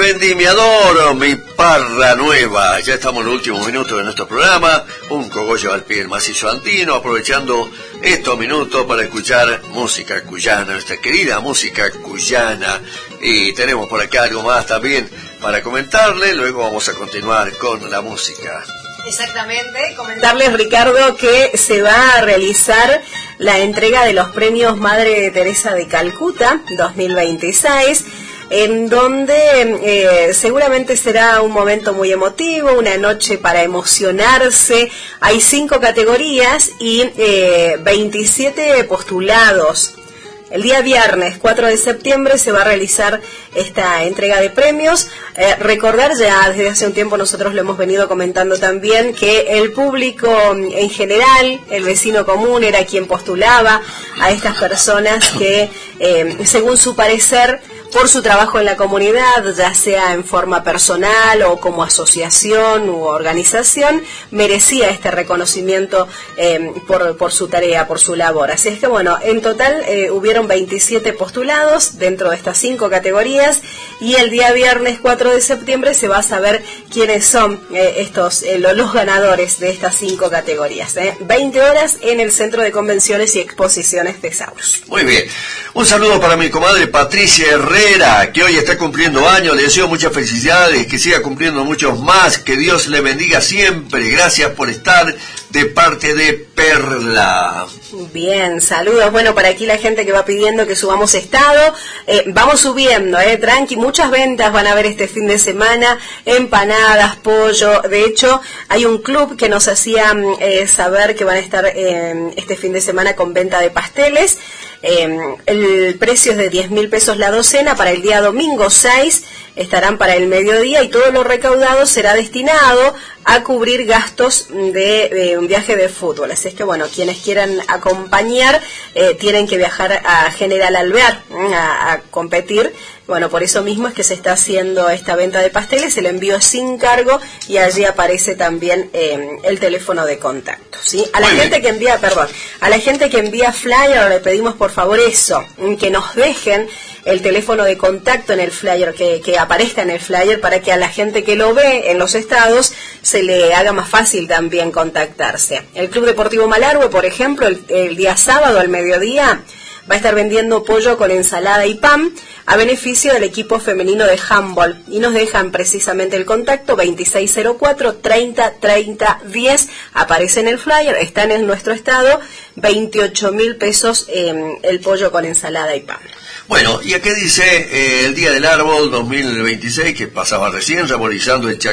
vendimiador, mi parra nueva. Ya estamos en los últimos minutos de nuestro programa. Un cogollo al pie del macizo andino, aprovechando estos minutos para escuchar música cuyana, nuestra querida música cuyana. Y tenemos por acá algo más también para comentarle. Luego vamos a continuar con la música. Exactamente, comentarles, Ricardo, que se va a realizar la entrega de los premios Madre Teresa de Calcuta 2026, en donde seguramente será un momento muy emotivo, una noche para emocionarse. Hay 5 categorías y 27 postulados. El día viernes 4 de septiembre se va a realizar esta entrega de premios. Recordar, ya desde hace un tiempo nosotros lo hemos venido comentando también, que el público en general, el vecino común, era quien postulaba a estas personas que, según su parecer, por su trabajo en la comunidad, ya sea en forma personal o como asociación u organización, merecía este reconocimiento por su tarea, por su labor. Así es que bueno, en total hubieron 27 postulados dentro de estas 5 categorías, y el día viernes 4 de septiembre se va a saber quiénes son los ganadores de estas 5 categorías. 20 horas en el Centro de Convenciones y Exposiciones de Saus. Muy bien. Un saludo para mi comadre Patricia Herrera, que hoy está cumpliendo años. Le deseo muchas felicidades, que siga cumpliendo muchos más, que Dios le bendiga siempre. Gracias por estar de parte de Perla. Bien, saludos. Bueno, para aquí la gente que va pidiendo que subamos estado, vamos subiendo, tranqui, muchas ventas van a haber este fin de semana, empanadas, pollo. De hecho, hay un club que nos hacía saber que van a estar este fin de semana con venta de pasteles. El precio es de 10.000 pesos la docena. Para el día domingo 6 estarán para el mediodía, y todo lo recaudado será destinado a cubrir gastos de un viaje de fútbol. Así es que bueno, quienes quieran acompañar tienen que viajar a General Alvear a competir. Bueno, por eso mismo es que se está haciendo esta venta de pasteles. El envío es sin cargo y allí aparece también el teléfono de contacto, ¿sí? A la gente que envía flyer le pedimos por favor eso, que nos dejen el teléfono de contacto en el flyer, que aparezca en el flyer, para que a la gente que lo ve en los estados se le haga más fácil también contactarse. El Club Deportivo Malargüe, por ejemplo, el día sábado al mediodía va a estar vendiendo pollo con ensalada y pan a beneficio del equipo femenino de handball, y nos dejan precisamente el contacto 2604 30 30 10, aparece en el flyer, está en nuestro estado, 28.000 pesos el pollo con ensalada y pan. Bueno, y aquí dice el Día del Árbol 2026, que pasaba recién, revalorizando el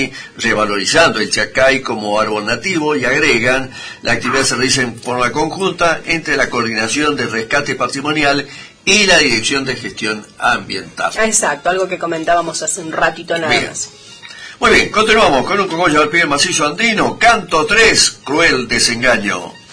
chacay como árbol nativo, y agregan, la actividad se realiza en forma conjunta entre la Coordinación de Rescate Patrimonial y la Dirección de Gestión Ambiental. Exacto, algo que comentábamos hace un ratito nada más. Muy bien, continuamos con un cogollo al pie del macizo andino, canto 3, Cruel Desengaño.